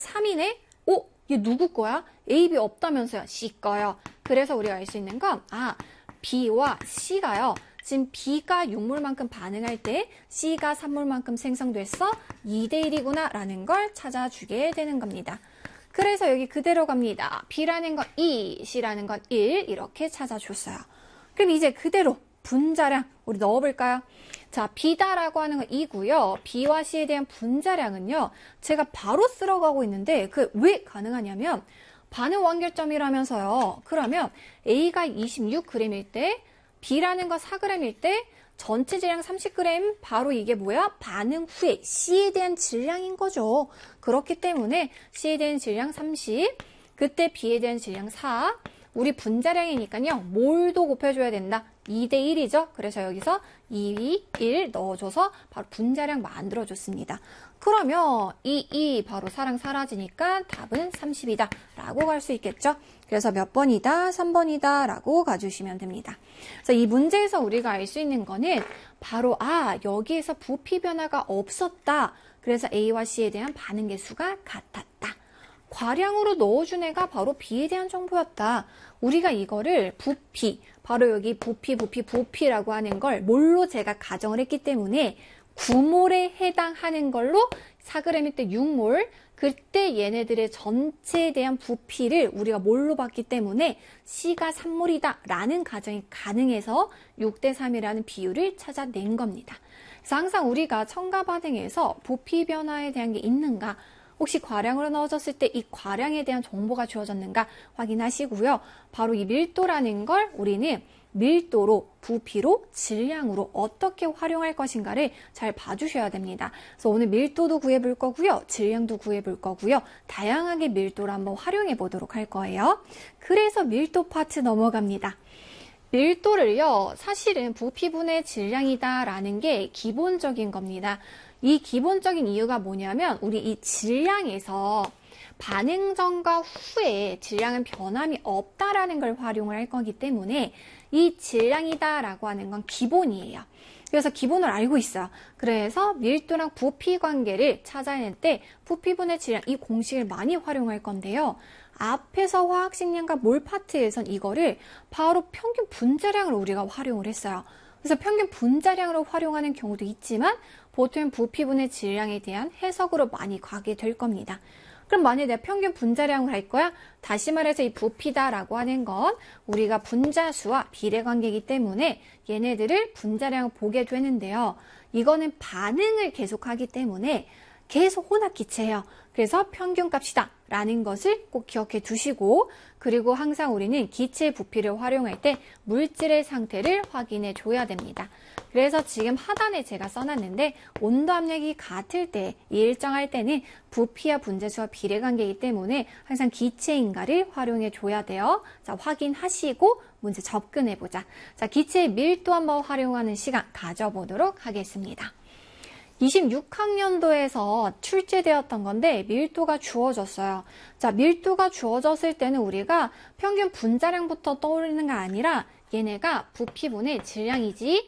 3이네? 오, 얘 누구 거야? A, B 없다면서요. C 거요. 그래서 우리가 알 수 있는 건 B와 C가요. 지금 B가 육물만큼 반응할 때 C가 산물만큼 생성됐어. 2대1이구나 라는 걸 찾아주게 되는 겁니다. 그래서 여기 그대로 갑니다. B라는 건 2, C라는 건 1 이렇게 찾아줬어요. 그럼 이제 그대로 분자량 우리 넣어볼까요? 자, B다라고 하는 건 2고요. B와 C에 대한 분자량은요. 제가 바로 쓸어가고 있는데 왜 가능하냐면 반응 완결점이라면서요. 그러면 A가 26g일 때 B라는 거 4g일 때 전체 질량 30g 바로 이게 뭐야? 반응 후에 C에 대한 질량인 거죠. 그렇기 때문에 C에 대한 질량 30, 그때 B에 대한 질량 4, 우리 분자량이니까요. 몰도 곱해줘야 된다. 2대1이죠. 그래서 여기서 2, 1 넣어줘서 바로 분자량 만들어줬습니다. 그러면 이 바로 사랑 사라지니까 답은 30이다 라고 갈 수 있겠죠. 그래서 몇 번이다? 3번이다 라고 가주시면 됩니다. 그래서 이 문제에서 우리가 알 수 있는 거는 바로 여기에서 부피 변화가 없었다. 그래서 A와 C에 대한 반응 개수가 같았다. 과량으로 넣어준 애가 바로 B에 대한 정보였다. 우리가 이거를 부피, 바로 여기 부피라고 하는 걸 몰로 제가 가정을 했기 때문에 9몰에 해당하는 걸로 4g일 때 6몰, 그때 얘네들의 전체에 대한 부피를 우리가 몰로 봤기 때문에 C가 3몰이다 라는 가정이 가능해서 6대3이라는 비율을 찾아낸 겁니다. 그래서 항상 우리가 첨가 반응에서 부피 변화에 대한 게 있는가, 혹시 과량으로 넣어졌을 때 이 과량에 대한 정보가 주어졌는가 확인하시고요. 바로 이 밀도라는 걸 우리는 밀도로, 부피로, 질량으로 어떻게 활용할 것인가를 잘 봐주셔야 됩니다. 그래서 오늘 밀도도 구해볼 거고요. 질량도 구해볼 거고요. 다양하게 밀도를 한번 활용해 보도록 할 거예요. 그래서 밀도 파트 넘어갑니다. 밀도를요, 사실은 부피분의 질량이다라는 게 기본적인 겁니다. 이 기본적인 이유가 뭐냐면 우리 이 질량에서 반응 전과 후에 질량은 변함이 없다라는 걸 활용을 할 거기 때문에 이 질량이다라고 하는 건 기본이에요. 그래서 기본을 알고 있어요. 그래서 밀도랑 부피 관계를 찾아낼 때 부피분의 질량 이 공식을 많이 활용할 건데요. 앞에서 화학식량과 몰 파트에선 이거를 바로 평균 분자량을 우리가 활용을 했어요. 그래서 평균 분자량으로 활용하는 경우도 있지만 보통 부피분의 질량에 대한 해석으로 많이 가게 될 겁니다. 그럼 만약에 내가 평균 분자량을 할 거야? 다시 말해서 이 부피다라고 하는 건 우리가 분자수와 비례관계이기 때문에 얘네들을 분자량을 보게 되는데요. 이거는 반응을 계속하기 때문에 계속 혼합기체예요. 그래서 평균값이다 라는 것을 꼭 기억해 두시고, 그리고 항상 우리는 기체 부피를 활용할 때 물질의 상태를 확인해 줘야 됩니다. 그래서 지금 하단에 제가 써놨는데 온도 압력이 같을 때, 일정할 때는 부피와 분자수와 비례관계이기 때문에 항상 기체인가를 활용해 줘야 돼요. 자, 확인하시고 문제 접근해 보자. 자, 기체의 밀도 한번 활용하는 시간 가져보도록 하겠습니다. 26학년도에서 출제되었던 건데 밀도가 주어졌어요. 자, 밀도가 주어졌을 때는 우리가 평균 분자량부터 떠올리는 게 아니라 얘네가 부피분의 질량이지.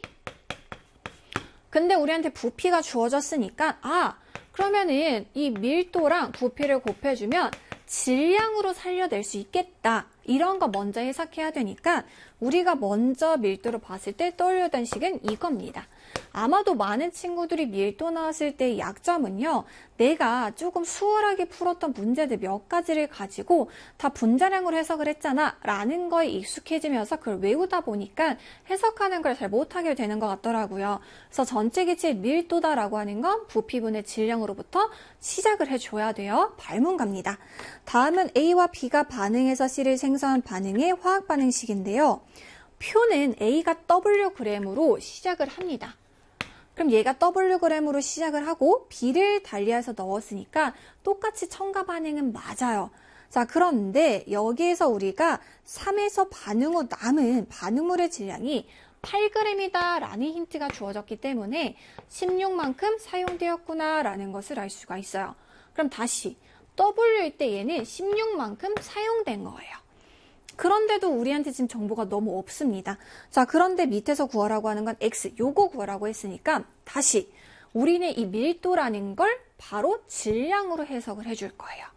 근데 우리한테 부피가 주어졌으니까 그러면은 이 밀도랑 부피를 곱해주면 질량으로 살려낼 수 있겠다. 이런 거 먼저 해석해야 되니까 우리가 먼저 밀도를 봤을 때 떠올렸던 식은 이겁니다. 아마도 많은 친구들이 밀도 나왔을 때의 약점은요. 내가 조금 수월하게 풀었던 문제들 몇 가지를 가지고 다 분자량으로 해석을 했잖아 라는 거에 익숙해지면서 그걸 외우다 보니까 해석하는 걸 잘 못하게 되는 것 같더라고요. 그래서 전체 기체의 밀도다라고 하는 건 부피분의 질량으로부터 시작을 해줘야 돼요. 발문 갑니다. 다음은 A와 B가 반응해서 C를 생성한 반응의 화학 반응식인데요. 표는 A가 Wg으로 시작을 합니다. 그럼 얘가 Wg으로 시작을 하고 B를 달리해서 넣었으니까 똑같이 첨가 반응은 맞아요. 자, 그런데 여기에서 우리가 3에서 반응 후 남은 반응물의 질량이 8g이다 라는 힌트가 주어졌기 때문에 16만큼 사용되었구나 라는 것을 알 수가 있어요. 그럼 다시 W일 때 얘는 16만큼 사용된 거예요. 그런데도 우리한테 지금 정보가 너무 없습니다. 자, 그런데 밑에서 구하라고 하는 건 X, 요거 구하라고 했으니까 다시 우리는 이 밀도라는 걸 바로 질량으로 해석을 해줄 거예요.